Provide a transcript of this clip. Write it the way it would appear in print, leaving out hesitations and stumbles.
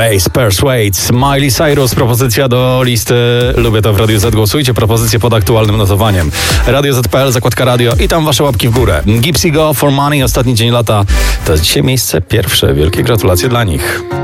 Bass Persuades, Miley Cyrus, propozycja do listy Lubię to w Radiu Z. Głosujcie, propozycje pod aktualnym notowaniem. Radio Z.pl, zakładka radio i tam wasze łapki w górę. Gypsy Go, For Money, ostatni dzień lata. To jest dzisiaj miejsce pierwsze. Wielkie gratulacje dla nich.